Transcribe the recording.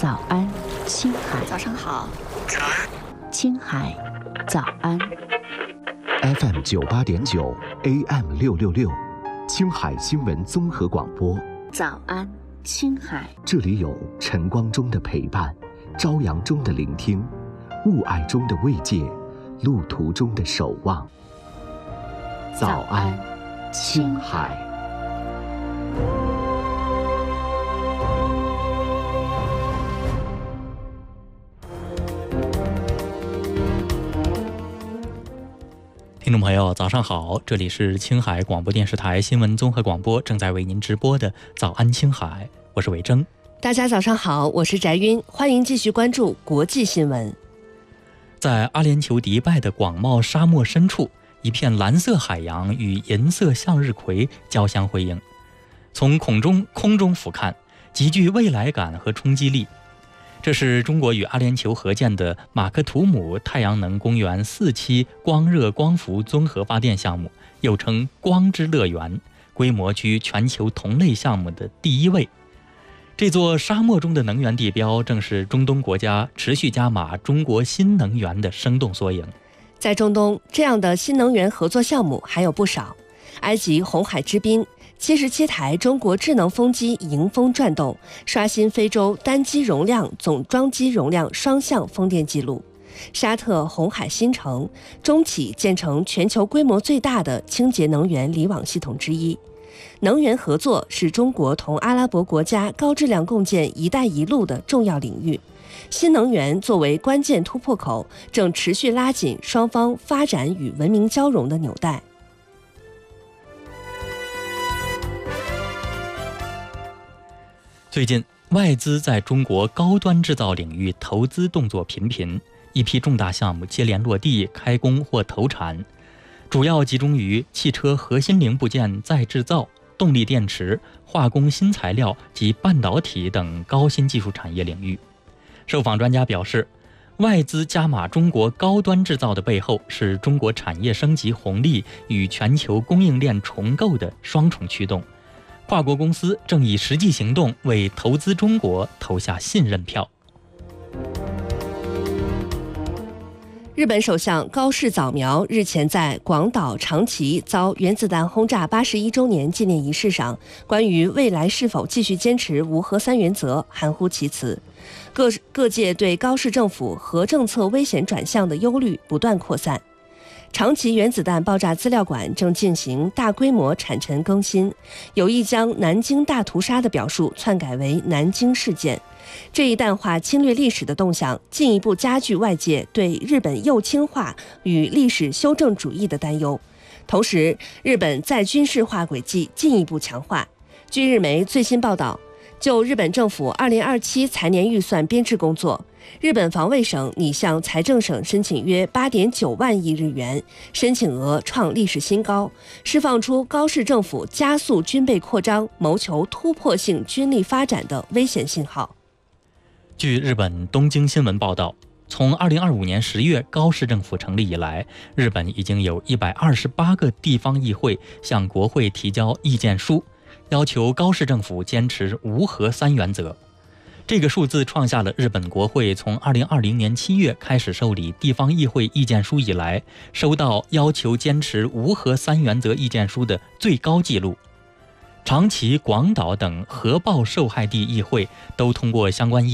早安，青海。 早上好， 青海，早安。 FM 98.9 AM 666，青海新闻综合广播。 早安，青海。 这里有晨光中的陪伴，朝阳中的聆听，雾霭中的慰藉，路途中的守望。早安，青海。 听众朋友早上好，这里是青海广播电视台新闻综合广播正在为您直播的早安青海，我是伟征。 大家早上好，我是翟晕，欢迎继续关注国际新闻。 在阿联酋迪拜的广袤沙漠深处，一片蓝色海洋与银色向日葵交相辉映，从空中俯瞰，极具未来感和冲击力。这是中国与阿联酋合建的马克图姆太阳能公园4期光热光伏综合发电项目，又称光之乐园，规模居全球同类项目的第1位。这座沙漠中的能源地标，正是中东国家持续加码中国新能源的生动缩影。 在中东，这样的新能源合作项目还有不少。埃及红海之滨77台中国智能风机迎风转动，刷新非洲单机容量总装机容量双向风电纪录。沙特红海新城中企建成全球规模最大的清洁能源离网系统之一。能源合作是中国同阿拉伯国家高质量共建“一带一路”的重要领域。新能源作为关键突破口，正持续拉紧双方发展与文明交融的纽带。 最近，外资在中国高端制造领域投资动作频频，一批重大项目接连落地、开工或投产，主要集中于汽车核心零部件再制造、动力电池、化工新材料及半导体等高新技术产业领域。受访专家表示，外资加码中国高端制造的背后，是中国产业升级红利与全球供应链重构的双重驱动。跨国公司正以实际行动为投资中国投下信任票。 日本首相高市早苗日前在广岛长崎遭原子弹轰炸81周年纪念仪式上，关于未来是否继续坚持无核三原则含糊其辞。各界对高市政府核政策危险转向的忧虑不断扩散。长崎原子弹爆炸资料馆正进行大规模产尘更新，有意将南京大屠杀的表述篡改为南京事件。这一淡化侵略历史的动向，进一步加剧外界对日本右倾化与历史修正主义的担忧。同时，日本在军事化轨迹进一步强化。据日媒最新报道，就日本政府2027财年预算编制工作，日本防卫省拟向财政省申请约8.9万亿日元，申请额创历史新高，释放出高市政府加速军备扩张、谋求突破性军力发展的危险信号。 据日本东京新闻报道，从2025年10月高市政府成立以来，日本已经有128个地方议会向国会提交意见书，要求高市政府坚持无核三原则。这个数字创下了日本国会从2020年7月开始受理地方议会意见书以来，收到要求坚持无核三原则意见书的最高纪录。长崎、广岛等核爆受害地议会都通过相关意